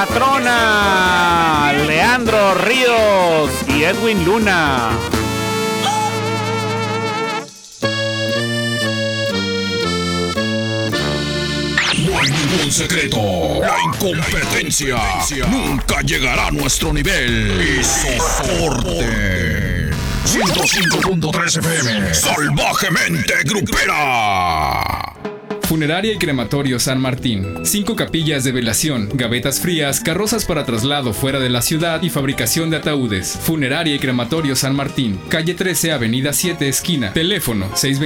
Patrona, Leandro Ríos y Edwin Luna. No hay ningún secreto. La incompetencia nunca llegará a nuestro nivel. Y soporte. 105.3 FM. Salvajemente grupera. Funeraria y Crematorio San Martín. 5 capillas de velación, gavetas frías, carrozas para traslado fuera de la ciudad y fabricación de ataúdes. Funeraria y Crematorio San Martín. Calle 13, Avenida 7, esquina. Teléfono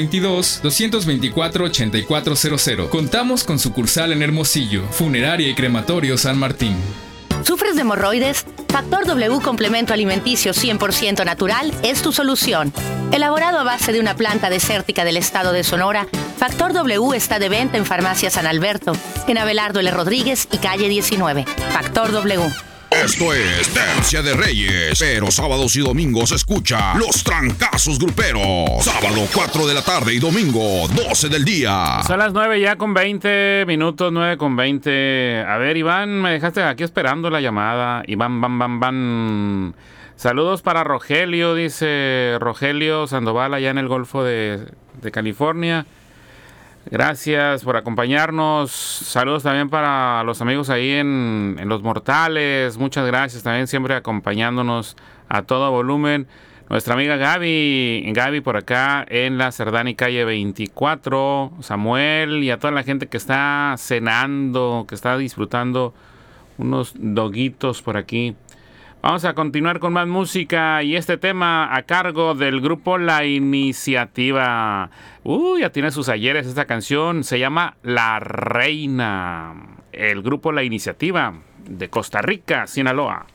622-224-8400. Contamos con sucursal en Hermosillo. Funeraria y Crematorio San Martín. ¿Sufres de hemorroides? Factor W Complemento Alimenticio 100% natural es tu solución. Elaborado a base de una planta desértica del estado de Sonora, Factor W está de venta en Farmacia San Alberto, en Abelardo L. Rodríguez y calle 19. Factor W. Esto es Tercia de Reyes, pero sábados y domingos escucha Los Trancazos Gruperos. Sábado 4 de la tarde y domingo 12 del día. Son las 9 ya con 20 minutos, 9 con 20. A ver, Iván, me dejaste aquí esperando la llamada. Iván, van. Saludos para Rogelio, dice Rogelio Sandoval, allá en el Golfo de California. Gracias por acompañarnos. Saludos también para los amigos ahí en Los Mortales. Muchas gracias también, siempre acompañándonos a todo volumen. Nuestra amiga Gaby por acá en la Cerdani calle 24. Samuel y a toda la gente que está cenando, que está disfrutando unos doguitos por aquí. Vamos a continuar con más música y este tema a cargo del grupo La Iniciativa. Ya tiene sus ayeres esta canción, se llama La Reina. El grupo La Iniciativa de Costa Rica, Sinaloa.